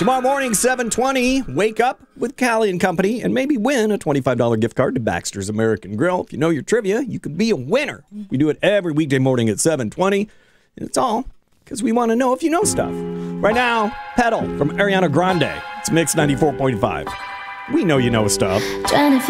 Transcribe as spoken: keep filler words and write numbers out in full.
Tomorrow morning, seven twenty, wake up with Callie and Company and maybe win a twenty-five dollars gift card to Baxter's American Grill. If you know your trivia, you could be a winner. We do it every weekday morning at seven twenty. And it's all because we want to know if you know stuff. Right now, Pedal from Ariana Grande. It's Mix ninety-four point five. We know you know stuff.